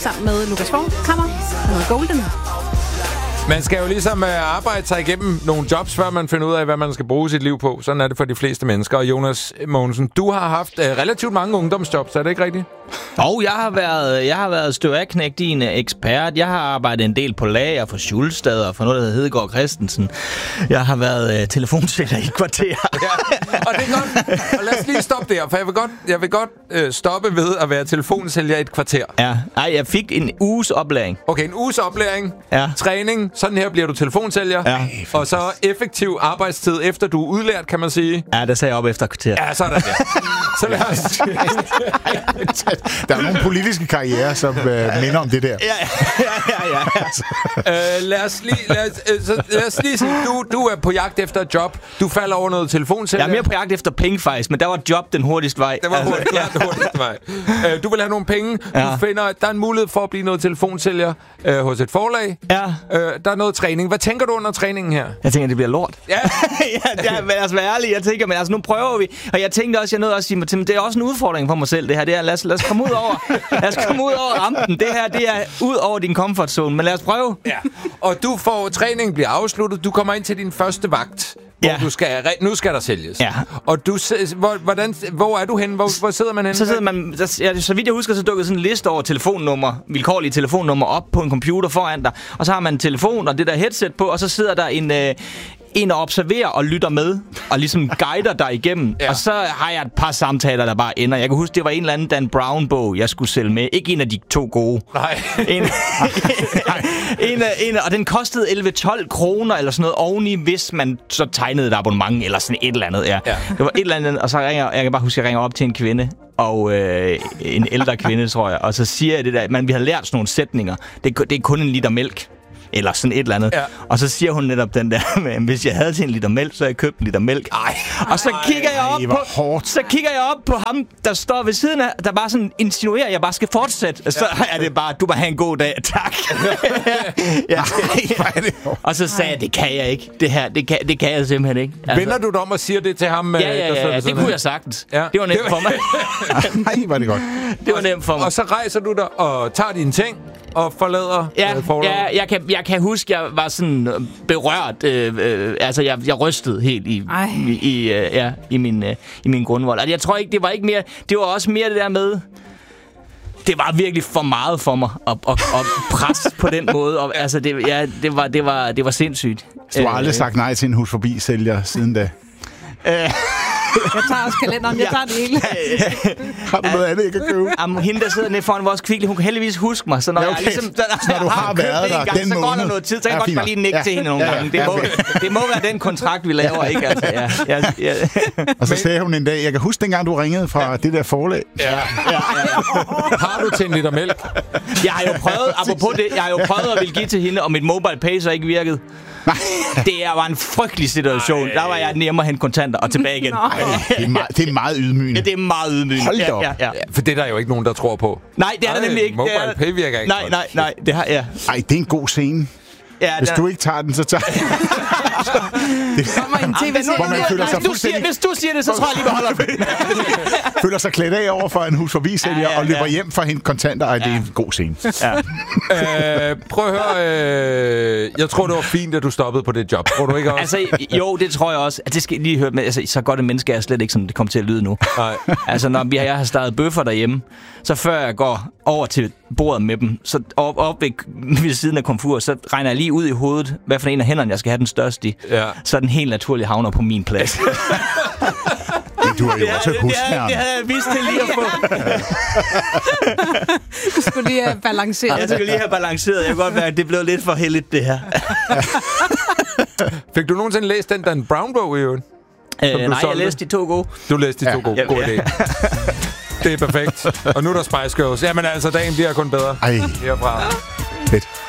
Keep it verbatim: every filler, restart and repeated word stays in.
sammen med Lukas Forkammer og Golden. Man skal jo ligesom uh, arbejde sig igennem nogle jobs, før man finder ud af, hvad man skal bruge sit liv på. Sådan er det for de fleste mennesker. Og Jonas Mogensen, du har haft uh, relativt mange ungdomsjobs, er det ikke rigtigt? Og jeg har været, jeg har været støvaknægt i en ekspert. Jeg har arbejdet en del på lager for Schulstad og for noget, der hedder Hedegaard Christensen. Jeg har været uh, telefonsælger i et kvarter. Ja, og det er godt. Og lad os lige stoppe der, for jeg vil godt, jeg vil godt uh, stoppe ved at være telefonsælger i et kvarter. Ja, ej, jeg fik en uges oplæring. Okay, en uges oplæring, ja. Træning, sådan her bliver du telefonsælger. Ja. Og så effektiv arbejdstid, efter du er udlært, kan man sige. Ja, det sagde jeg op efter et kvarter. Ja, sådan der. Så lad os... Der er nogle politiske karrierer, som øh, minder om det der. Ja, ja, ja, ja. øh, lad os lige, lad os, øh, så, lad os lige sige, du, du er på jagt efter et job. Du falder over noget telefonsælger. Jeg er mere på jagt efter penge, faktisk, men der var job den hurtigste vej. Det var altså, hurtigt, ja. den hurtigste vej. Øh, du vil have nogle penge. Ja. Du finder, der er en mulighed for at blive noget telefonsælger øh, hos et forlag. Ja. Øh, der er noget træning. Hvad tænker du under træningen her? Jeg tænker, det bliver lort. Ja. ja, ja, men altså, vær ærlig. Jeg tænker, men altså, nu prøver vi. Og jeg tænkte også, jeg nåede også at sige mig til, det er også en udfordring for mig selv, det her. Det er, lad os, lad os komme ud over, lad os komme ud over rampen. Det her, det er ud over din comfort zone. Men lad os prøve. Ja. Og du får, træningen bliver afsluttet. Du kommer ind til din første vagt. Hvor ja. du skal, nu skal der sælges. Ja. Og du, hvor, hvordan, hvor er du henne? Hvor, hvor sidder man henne? Så sidder man, der, ja, så vidt jeg husker, så dukker sådan en liste over telefonnummer, vilkårlige telefonnummer op på en computer foran dig. Og så har man en telefon og det der headset på, og så sidder der en... Øh, en og observerer og lytter med, og ligesom guider dig igennem. Ja. Og så har jeg et par samtaler, der bare ender. Jeg kan huske, det var en eller anden Dan Brown-bog, jeg skulle sælge med. Ikke en af de to gode. Nej. En, en, en, og den kostede elleve tolv kroner eller sådan noget oveni, hvis man så tegnede et abonnement eller sådan et eller andet. Ja. Ja. Det var et eller andet, og så ringer jeg kan bare huske, at jeg ringer op til en kvinde, og øh, en ældre kvinde, tror jeg. Og så siger jeg det der, man vi har lært sådan nogle sætninger. Det, det er kun en liter mælk. Eller sådan et eller andet. Ja. Og så siger hun netop den der med, hvis jeg havde til en liter mælk, så havde jeg købt en liter mælk. Ej. Og så kigger jeg op Ej, på så kigger jeg op på ham, der står ved siden af, der bare sådan insinuerer, at jeg bare skal fortsætte. Ja. Så er det bare, du må have en god dag. Tak. ja. Ej, og så sagde jeg, det kan jeg ikke. Det her, det kan, det kan jeg simpelthen ikke. Altså. Vender du dig om og siger det til ham? Ja, ja, ja, ja, ja det kunne jeg sagtens. Ja. Det var nemt for mig. Nej, var det godt. Det var nemt for mig. Og så rejser du dig og tager dine ting og forlader ja, øh, forlader. Ja, jeg kan, jeg kan huske, jeg var sådan berørt. Øh, øh, altså, jeg, jeg rystede helt i, i, i, øh, ja, i, min, øh, i min grundvold. Altså, jeg tror ikke, det var ikke mere... Det var også mere det der med... Det var virkelig for meget for mig at, at, at presse på den måde. Og, altså, det, ja, det, var, det, var, det var sindssygt. Så du har aldrig sagt nej til en hus forbi sælger siden da? Jeg tager også kalenderen, jeg tager det hele. Har du noget andet, jeg kan købe? Jamen, hende, der sidder nede foran vores Kvickly, hun kan heldigvis huske mig. Så når, ja, okay. jeg ligesom, så, når du har, har været der gang, den så måned, går der noget tid, så kan jeg godt bare lige nikke ja. til hende nogle ja, ja, gange. Det, ja, må, det må være den kontrakt, vi laver, ikke? Altså, ja, ja, ja. Og så sagde hun en dag, jeg kan huske dengang, du ringede fra ja. det der forlag. Ja. Ja, ja. Har du til en liter mælk? Jeg har jo prøvet, apropos det, jeg har jo prøvet at ville give til hende, og mit mobile pay så ikke virkede. Nej. Det var en frygtelig situation. Ej. Der var jeg nemmere at hente kontanter og tilbage igen. Ej, det, er meget, det er meget ydmygende. Ja, det er meget ydmygende. Hold da op. Ja, ja, ja. For det er der jo ikke nogen, der tror på. Nej, det er der nemlig ikke. Mobile er... pay virker ikke. Nej, nej, nej. Det har, ja. Ej, det er en god scene. Ja, hvis du ikke tager den, så tager det kommer en tv-serie. Hvis du siger det, så tror jeg lige, beholder det. Føler sig klædt af over for en hus forbi sælger ja, ja, og løber ja. hjem for at hente kontanter. Ej, det er en god scene. Ja. øh, prøv at høre. Øh, jeg tror, det var fint, at du stoppede på det job. Tror du ikke også? Altså, jo, det tror jeg også. Altså, det skal lige høre med. Altså, så godt et menneske er jeg slet ikke, som det kommer til at lyde nu. Nej. Altså, når vi har, jeg har startet bøffer derhjemme, så før jeg går over til bordet med dem, så op, op ved, ved siden af komfur, så regner jeg lige ud i hovedet, hvad for en af hænderne, jeg skal have den største i. Ja. Så den helt naturligt havner på min plads. Du har jo det også husherren. Det havde jeg vist til lige at få. Du skulle lige have balanceret. Jeg skulle lige have balanceret. Jeg kan godt mærke, at det blev lidt for heldigt, det her. Fik du nogensinde læst den Dan Brown-bog i øvrigt? Øh, nej, jeg læste de to gode. Du læste de ja. to gode. God idé. Det er perfekt. Og nu er der Spice Girls. Jamen altså, dagen bliver kun bedre. Ej. Herfra. Fedt.